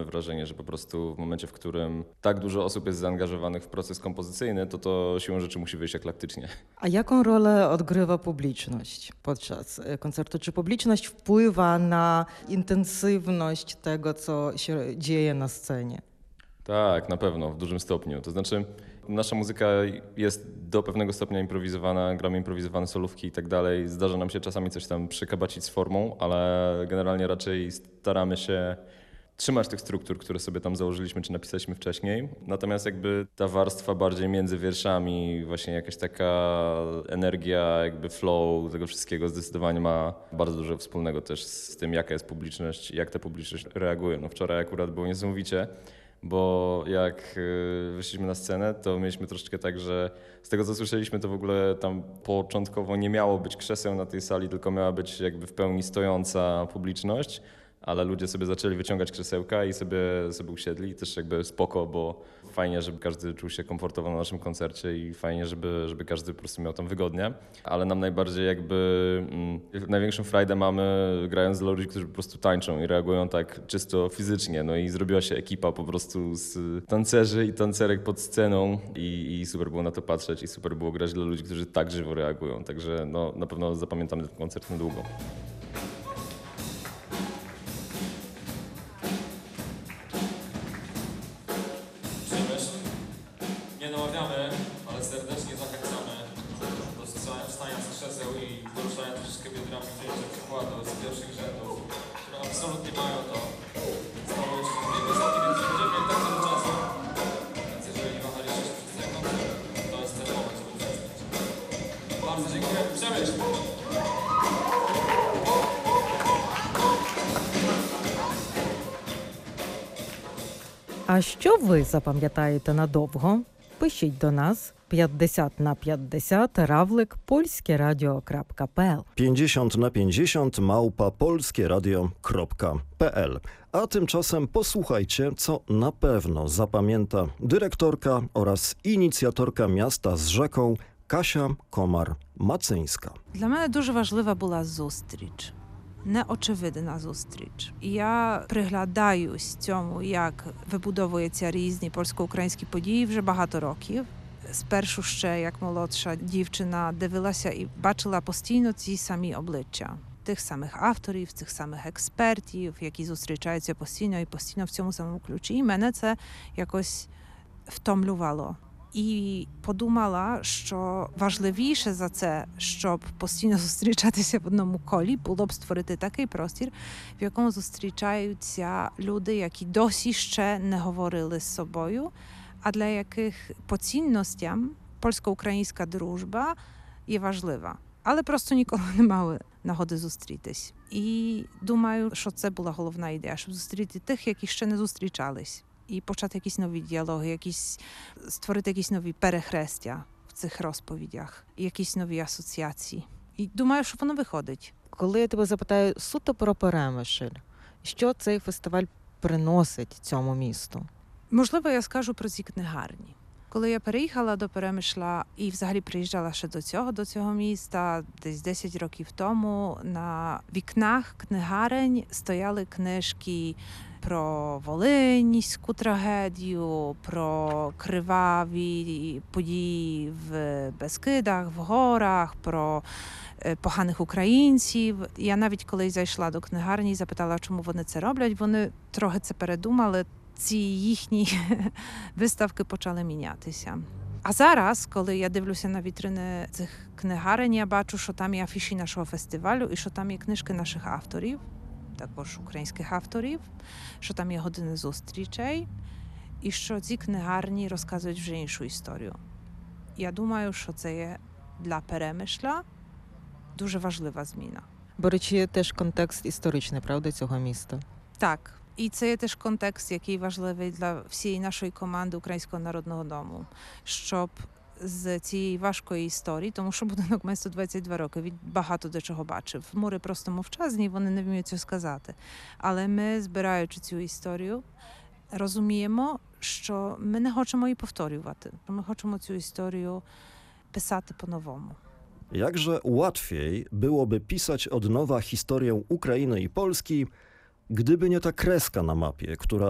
mamy wrażenie, że po prostu w momencie, w którym tak dużo osób jest zaangażowanych w proces kompozycyjny, to siłą rzeczy musi wyjść eklektycznie. A jaką rolę odgrywa publiczność podczas koncertu? Czy publiczność wpływa na intensywność tego, co się dzieje na scenie? Tak, na pewno, w dużym stopniu. To znaczy, nasza muzyka jest do pewnego stopnia improwizowana, gramy improwizowane solówki i tak dalej. Zdarza nam się czasami coś tam przykabacić z formą, ale generalnie raczej staramy się trzymać tych struktur, które sobie tam założyliśmy czy napisaliśmy wcześniej. Natomiast jakby ta warstwa bardziej między wierszami, właśnie jakaś taka energia, jakby flow tego wszystkiego zdecydowanie ma bardzo dużo wspólnego też z tym, jaka jest publiczność i jak ta publiczność reaguje. No wczoraj akurat było niesamowicie, bo jak wyszliśmy na scenę, to mieliśmy troszeczkę tak, że z tego co słyszeliśmy, to w ogóle tam początkowo nie miało być krzeseł na tej sali, tylko miała być jakby w pełni stojąca publiczność, ale ludzie sobie zaczęli wyciągać krzesełka i sobie usiedli i też jakby spoko, bo fajnie, żeby każdy czuł się komfortowo na naszym koncercie i fajnie, żeby każdy po prostu miał tam wygodnie, ale nam najbardziej największą frajdę mamy grając dla ludzi, którzy po prostu tańczą i reagują tak czysto fizycznie, no i zrobiła się ekipa po prostu z tancerzy i tancerek pod sceną i super było na to patrzeć i super było grać dla ludzi, którzy tak żywo reagują, także no, na pewno zapamiętamy ten koncert na długo. Nie namawiamy, ale serdecznie zachęcamy do wstania z krzeseł i poruszania troszeczkę biodrami, wzięcia przykładu z pierwszych rzędów, które absolutnie mają to. Stało jeszcze z wysoki, więc będziemy mieli tak dużo czasu. Więc jeżeli wahaliście się przez ten koncert, to jest ten moment, żeby przestać. Bardzo dziękuję. Przemyśl! А що ви запам'ятаєте надовго? Пишіть до нас 50 на 50 равлик polskieradio.pl 50 na 50 @polskieradio.pl. A tymczasem posłuchajcie, co na pewno zapamięta dyrektorka oraz inicjatorka miasta z rzeką Kasia Komar-Macyńska. Для мене дуже важлива була зустріч. Неочевидна зустріч. І я приглядаюсь цьому, як вибудовуються різні польсько-українські події вже багато років. Спершу ще, як молодша дівчина, дивилася і бачила постійно ці самі обличчя. Тих самих авторів, цих самих експертів, які зустрічаються постійно і постійно в цьому самому ключі. І мене це якось втомлювало. І подумала, що важливіше за це, щоб постійно зустрічатися в одному колі, було б створити такий простір, в якому зустрічаються люди, які досі ще не говорили з собою, а для яких по цінностям польсько-українська дружба є важлива. Але просто ніколи не мали нагоди зустрітись. І думаю, що це була головна ідея, щоб зустріти тих, які ще не зустрічались. І почати якісь нові діалоги, створити якісь нові перехрестя в цих розповідях, якісь нові асоціації. І думаю, що воно виходить. Коли я тебе запитаю суто про Перемишль, що цей фестиваль приносить цьому місту? Можливо, я скажу про ці книгарні. Коли я переїхала до Перемишля і взагалі приїжджала ще до цього міста, десь 10 років тому, на вікнах книгарень стояли книжки про волинську трагедію, про криваві події в Бескидах, в горах, про поганих українців. Я навіть коли зайшла до книгарні і запитала, чому вони це роблять, вони трохи це передумали. Ці їхні виставки почали мінятися. А зараз, коли я дивлюся на вітрини цих книгарень, я бачу, що там є афіші нашого фестивалю і що там є книжки наших авторів, також українських авторів, що там є години зустрічей і що ці книгарні розказують вже іншу історію. Я думаю, що це є для Перемишля дуже важлива зміна. Беручи теж контекст історичний, правда, цього міста? Так. І це є теж контекст, який важливий для всієї нашої команди Українського народного дому, щоб з цієї важкої історії, тому що будинок має 122 роки, він багато до чого бачив. Мури просто мовчазні, вони не вміють цього сказати. Але ми, збираючи цю історію, розуміємо, що ми не хочемо її повторювати. Ми хочемо цю історію писати по-новому. Jakże łatwiej byłoby pisać od nowa historię Ukrainy i Polski, gdyby nie ta kreska na mapie, która